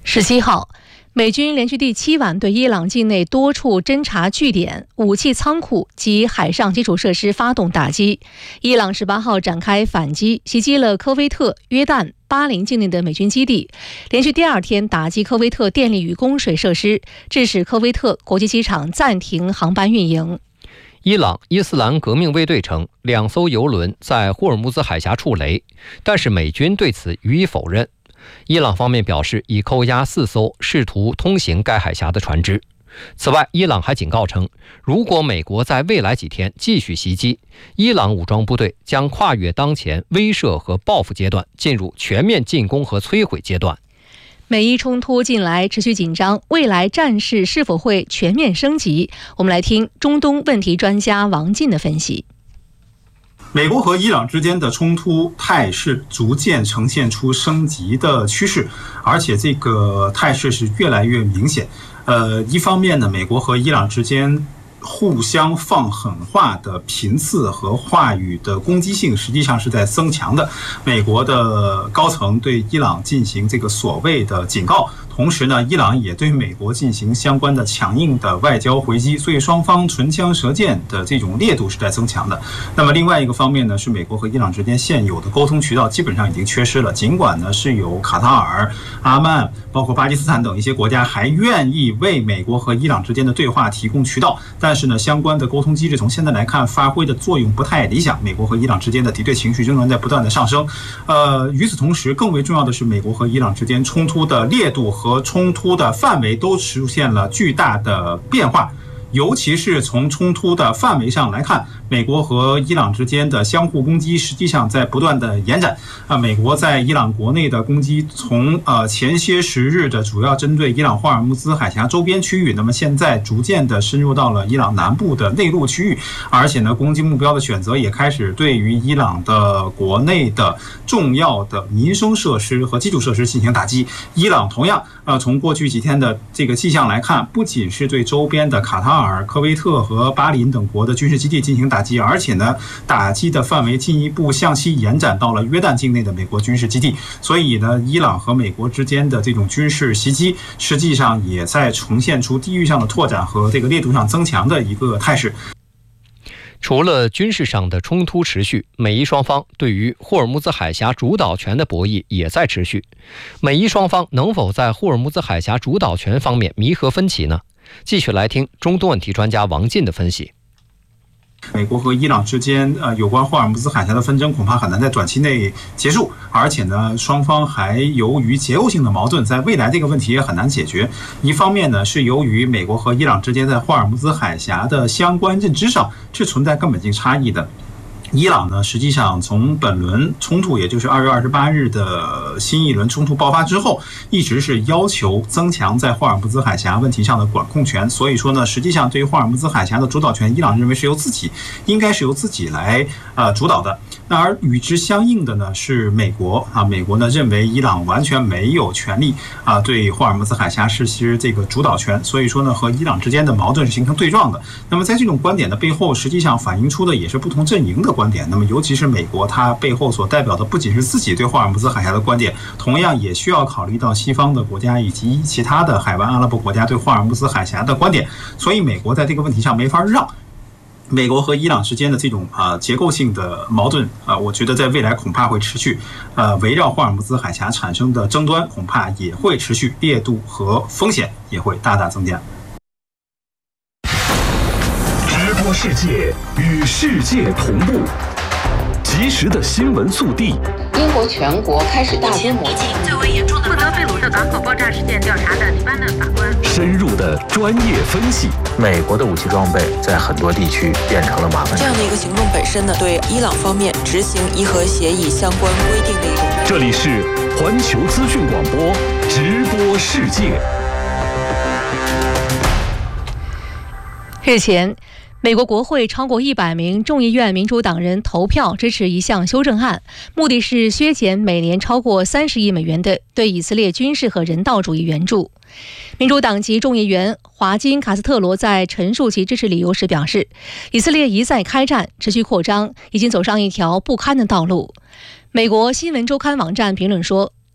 17号，美军连续第7晚对伊朗境内多处侦察据点、武器仓库及海上基础设施发动打击。伊朗18号展开反击，袭击了科威特、约旦、巴林境内的美军基地，连续第2天打击科威特电力与供水设施，致使科威特国际机场暂停航班运营。 伊朗伊斯兰革命卫队称，2艘油轮在霍尔木兹海峡触雷，但是美军对此予以否认。伊朗方面表示，已扣押4艘试图通行该海峡的船只。此外，伊朗还警告称，如果美国在未来几天继续袭击，伊朗武装部队将跨越当前威慑和报复阶段，进入全面进攻和摧毁阶段。 美伊冲突近来持续紧张，未来战事是否会全面升级？我们来听中东问题专家王进的分析。 美国和伊朗之间的冲突态势逐渐呈现出升级的趋势，而且这个态势是越来越明显。一方面呢，美国和伊朗之间互相放狠话的频次和话语的攻击性实际上是在增强的。美国的高层对伊朗进行这个所谓的警告，同时呢，伊朗也对美国进行相关的强硬的外交回击，所以双方唇枪舌剑的这种烈度是在增强的。那么另外一个方面呢，是美国和伊朗之间现有的沟通渠道基本上已经缺失了。尽管呢是有卡塔尔、阿曼、包括巴基斯坦等一些国家还愿意为美国和伊朗之间的对话提供渠道，但是呢，相关的沟通机制从现在来看发挥的作用不太理想。美国和伊朗之间的敌对情绪仍然在不断的上升。与此同时，更为重要的是，美国和伊朗之间冲突的烈度和冲突的范围都出现了巨大的变化。尤其是从冲突的范围上来看，美国和伊朗之间的相互攻击实际上在不断的延展。美国在伊朗国内的攻击从前些时日的主要针对伊朗霍尔木兹海峡周边区域，那么现在逐渐的深入到了伊朗南部的内陆区域，而且呢，攻击目标的选择也开始对于伊朗的国内的重要的民生设施和基础设施进行打击。伊朗同样从过去几天的这个迹象来看，不仅是对周边的卡塔尔、科威特和巴林等国的军事基地进行打击，而且呢，打击的范围进一步向西延展到了约旦境内的美国军事基地。所以呢，伊朗和美国之间的这种军事袭击，实际上也在呈现出地域上的拓展和这个烈度上增强的一个态势。 除了军事上的冲突持续，美伊双方对于霍尔木兹海峡主导权的博弈也在持续。美伊双方能否在霍尔木兹海峡主导权方面弥合分歧呢？继续来听中东问题专家王进的分析。 美国和伊朗之间有关霍尔木兹海峡的纷争恐怕很难在短期内结束，而且呢，双方还由于结构性的矛盾，在未来这个问题也很难解决。一方面呢，是由于美国和伊朗之间在霍尔木兹海峡的相关认知上是存在根本性差异的。伊朗呢，实际上从本轮冲突，也就是2月28日的新一轮冲突爆发之后，一直是要求增强在霍尔木兹海峡问题上的管控权。所以说呢，实际上对于霍尔木兹海峡的主导权，伊朗认为是应该是由自己来主导的。那而与之相应的呢是美国美国呢认为伊朗完全没有权利对霍尔木兹海峡实施这个主导权，所以说呢和伊朗之间的矛盾是形成对撞的。那么在这种观点的背后，实际上反映出的也是不同阵营的观点。那么尤其是美国，它背后所代表的不仅是自己对霍尔木兹海峡的观点，同样也需要考虑到西方的国家以及其他的海湾阿拉伯国家对霍尔木兹海峡的观点。所以美国在这个问题上没法让。美国和伊朗之间的这种结构性的矛盾我觉得在未来恐怕会持续，围绕霍尔木兹海峡产生的争端恐怕也会持续，烈度和风险也会大大增加。 直播世界，与世界同步，及时的新闻速递。 英国全国开始大规模最为严重的负责贝鲁特港口爆炸事件调查的黎巴嫩法官， 深入的专业分析。 美国的武器装备在很多地区变成了麻烦。 这样的一个行动本身呢，对伊朗方面执行伊核协议相关规定的一种。 这里是环球资讯广播直播世界。 日前，美国国会超过100名众议院民主党人投票支持一项修正案，目的是削减每年超过30亿美元的对以色列军事和人道主义援助。民主党籍众议员华金·卡斯特罗在陈述其支持理由时表示，以色列一再开战，持续扩张，已经走上一条不堪的道路。美国新闻周刊网站评论说，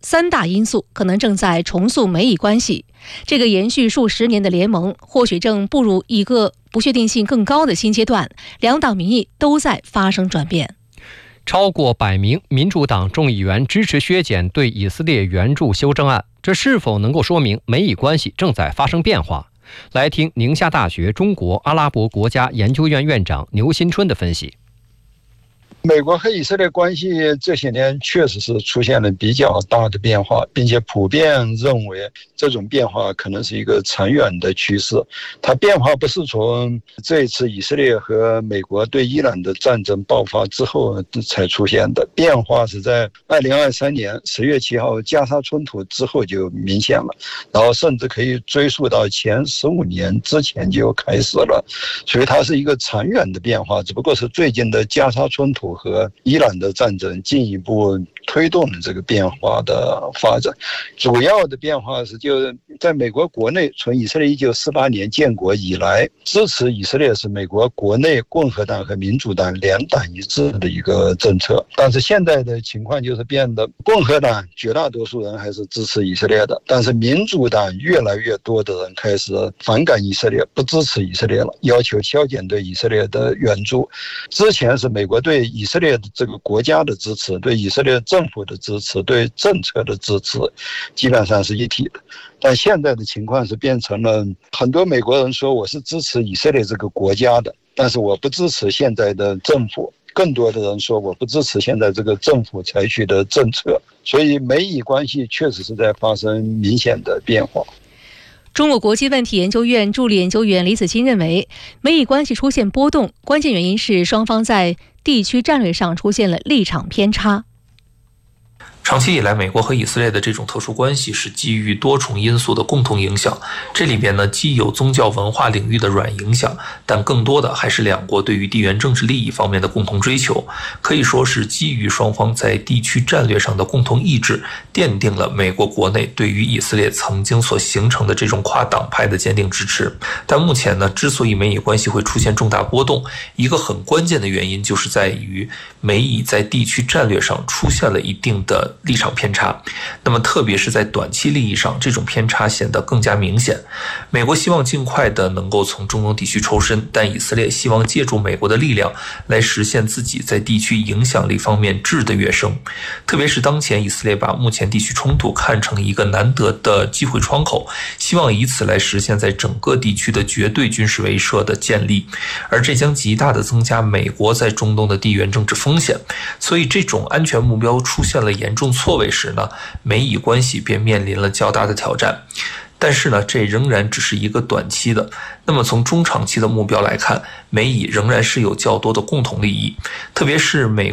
3大因素可能正在重塑美以关系。这个延续数十年的联盟或许正步入一个不确定性更高的新阶段，两党民意都在发生转变。 超过100名民主党众议员支持削减对以色列援助修正案，这是否能够说明美以关系正在发生变化？来听宁夏大学中国阿拉伯国家研究院院长牛新春的分析。 美国和以色列关系这些年确实是出现了比较大的变化，并且普遍认为这种变化可能是一个长远的趋势。它变化不是从这一次以色列和美国对伊朗的战争爆发之后才出现的，变化是在2023年10月7号加沙冲突之后就明显了，然后甚至可以追溯到前15年之前就开始了。所以它是一个长远的变化，只不过是最近的加沙冲突和伊朗的战争进一步推动了这个变化的发展。主要的变化是就在美国国内，从以色列1948年建国以来，支持以色列是美国国内共和党和民主党两党一致的一个政策。但是现在的情况就是变得，共和党绝大多数人还是支持以色列的，但是民主党越来越多的人开始反感以色列，不支持以色列了，要求削减对以色列的援助。之前是美国对以色列的这个国家的支持，对以色列政府的支持，对政策的支持基本上是一体的。但现在的情况是变成了，很多美国人说我是支持以色列这个国家的，但是我不支持现在的政府。更多的人说我不支持现在这个政府采取的政策。所以美以关系确实是在发生明显的变化。 中国国际问题研究院助理研究员李子金认为，美以关系出现波动，关键原因是双方在地区战略上出现了立场偏差。 长期以来，美国和以色列的这种特殊关系是基于多重因素的共同影响。这里边呢，既有宗教文化领域的软影响，但更多的还是两国对于地缘政治利益方面的共同追求。可以说是基于双方在地区战略上的共同意志，奠定了美国国内对于以色列曾经所形成的这种跨党派的坚定支持。但目前呢，之所以美以关系会出现重大波动，一个很关键的原因就是在于美以在地区战略上出现了一定的立场偏差。那么特别是在短期利益上，这种偏差显得更加明显。美国希望尽快的能够从中东地区抽身，但以色列希望借助美国的力量来实现自己在地区影响力方面质的跃升。特别是当前以色列把目前地区冲突看成一个难得的机会窗口，希望以此来实现在整个地区的绝对军事威慑的建立，而这将极大的增加美国在中东的地缘政治风险。所以这种安全目标出现了严重错位时呢，美以关系便面临了较大的挑战。但是呢，这仍然只是一个短期的。那么从中长期的目标来看，美以仍然是有较多的共同利益，特别是美